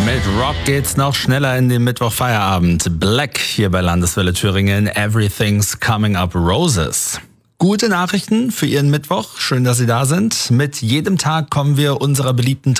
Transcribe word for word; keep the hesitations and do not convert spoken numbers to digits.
Mit Rock geht's noch schneller in den Mittwochfeierabend. Black hier bei Landeswelle Thüringen. Everything's coming up roses. Gute Nachrichten für Ihren Mittwoch. Schön, dass Sie da sind. Mit jedem Tag kommen wir unserer beliebten